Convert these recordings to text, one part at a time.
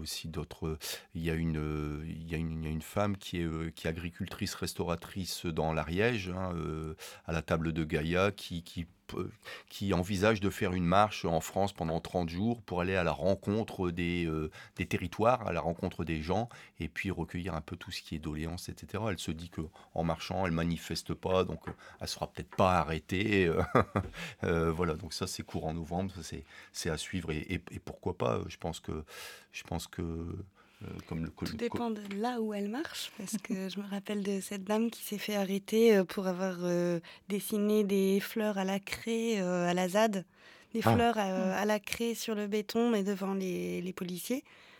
aussi d'autres. Il y a une femme qui est agricultrice restauratrice dans l'Ariège, hein, à la table de Gaïa, qui envisage de faire une marche en France pendant 30 jours pour aller à la rencontre des territoires, à la rencontre des gens, et puis recueillir un peu tout ce qui est doléances, etc. Elle se dit que en marchant, elle manifeste pas, donc elle sera peut-être pas arrêtée. Voilà, donc ça c'est court en novembre, ça, c'est à suivre, et pourquoi pas. Je pense que comme Tout dépend de là où elle marche, parce que je me rappelle de cette dame qui s'est fait arrêter pour avoir dessiné des fleurs à la craie à la ZAD, des Ah, fleurs à la craie sur le béton, mais devant les policiers.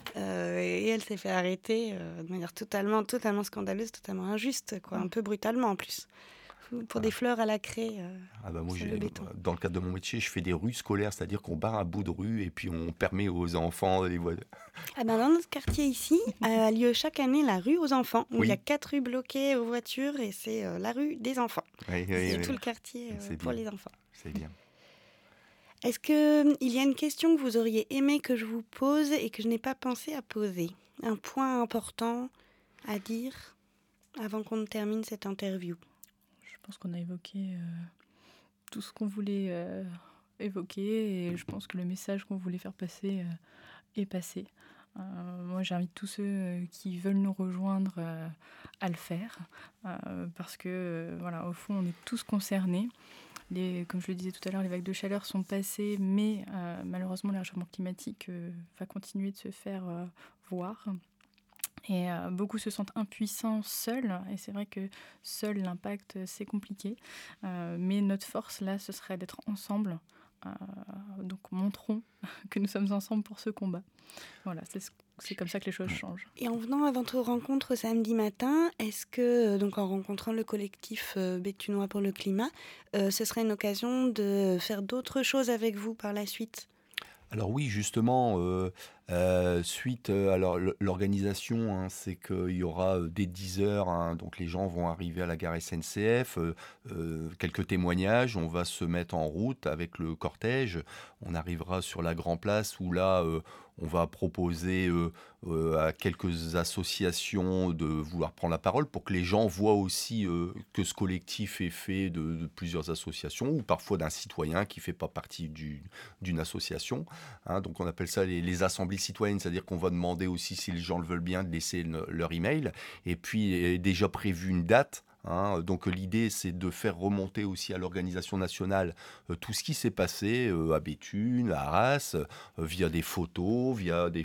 Et elle s'est fait arrêter de manière totalement scandaleuse, totalement injuste, quoi, un peu brutalement en plus, pour des ah. fleurs à la craie Ah bah moi, sur le béton. dans le cadre de mon métier, je fais des rues scolaires, c'est-à-dire qu'on barre un bout de rue et puis on permet aux enfants les voies. Ah ben dans notre quartier ici, a lieu chaque année la rue aux enfants, où il y a Oui, 4 rues bloquées aux voitures et c'est la rue des enfants. oui, oui, C'est oui, tout le quartier c'est pour bien, les enfants. c'est bien. Est-ce que il y a une question que vous auriez aimé que je vous pose et que je n'ai pas pensé à poser? Un point important à dire avant qu'on ne termine cette interview? Je pense qu'on a évoqué tout ce qu'on voulait évoquer et je pense que le message qu'on voulait faire passer est passé. Moi, j'invite tous ceux qui veulent nous rejoindre à le faire parce que, voilà, au fond, on est tous concernés. Comme je le disais tout à l'heure, les vagues de chaleur sont passées, mais malheureusement, le réchauffement climatique va continuer de se faire voir. Et beaucoup se sentent impuissants seuls, et c'est vrai que seul l'impact, c'est compliqué. Mais notre force, là, ce serait d'être ensemble. Euh, donc montrons que nous sommes ensemble pour ce combat. Voilà, c'est comme ça que les choses changent. Et en venant à votre rencontre samedi matin, est-ce que, donc en rencontrant le collectif Béthunois pour le climat, ce serait une occasion de faire d'autres choses avec vous par la suite? Alors oui, justement, suite, alors l'organisation, hein, c'est qu'il y aura dès 10 heures, hein, donc les gens vont arriver à la gare SNCF, quelques témoignages, on va se mettre en route avec le cortège, on arrivera sur la Grand Place où là, on va proposer à quelques associations de vouloir prendre la parole pour que les gens voient aussi que ce collectif est fait de plusieurs associations ou parfois d'un citoyen qui ne fait pas partie d'une association. Hein, donc on appelle ça les assemblées citoyennes, c'est-à-dire qu'on va demander aussi, si les gens le veulent bien, de laisser leur email. Et puis est déjà prévu une date. Hein, donc l'idée, c'est de faire remonter aussi à l'organisation nationale tout ce qui s'est passé à Béthune, à Arras, via des photos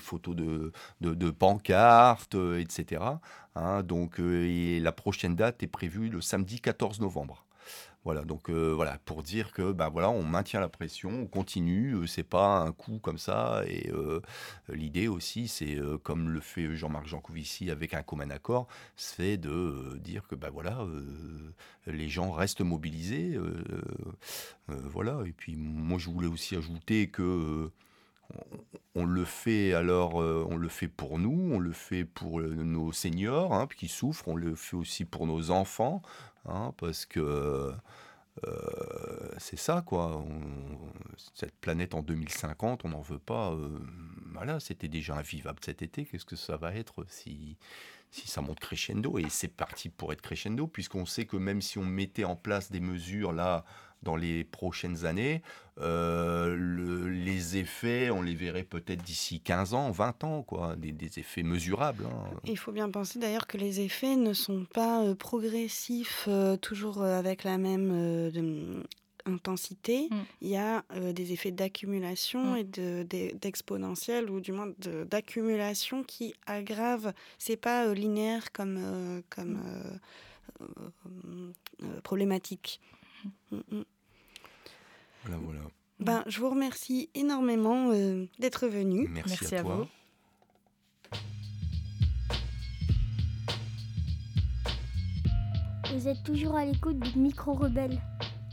de pancartes, etc. Hein, donc et la prochaine date est prévue le samedi 14 novembre. Voilà, donc voilà, pour dire que bah, voilà, on maintient la pression, on continue, c'est pas un coup comme ça. Et l'idée aussi, c'est comme le fait Jean-Marc Jancovici avec un commun accord, c'est de dire que bah, voilà, les gens restent mobilisés. Voilà, et puis moi je voulais aussi ajouter que on le fait alors, on le fait pour nous, on le fait pour nos seniors hein, qui souffrent, on le fait aussi pour nos enfants, hein, parce que c'est ça quoi. Cette planète en 2050, on n'en veut pas. Voilà, c'était déjà invivable cet été. Qu'est-ce que ça va être si ça monte crescendo? Et c'est parti pour être crescendo, puisqu'on sait que même si on mettait en place des mesures là dans les prochaines années, les effets, on les verrait peut-être d'ici 15 ans, 20 ans, quoi, des effets mesurables. Hein. Il faut bien penser d'ailleurs que les effets ne sont pas progressifs, toujours avec la même intensité. Mm. Il y a des effets d'accumulation Mm. et d'exponentielle, ou du moins d'accumulation qui aggravent. C'est pas linéaire comme problématique. Mm, mm. Voilà, voilà. Ben, je vous remercie énormément d'être venu. Merci Merci à à toi. vous. Vous êtes toujours à l'écoute du Micro Rebelle.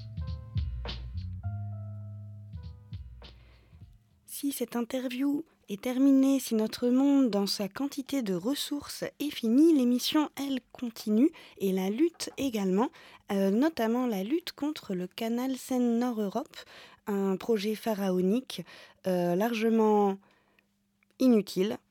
Si cette interview est terminée, si notre monde dans sa quantité de ressources est fini, l'émission, elle, continue, et la lutte également, notamment la lutte contre le canal Seine-Nord-Europe, un projet pharaonique largement inutile,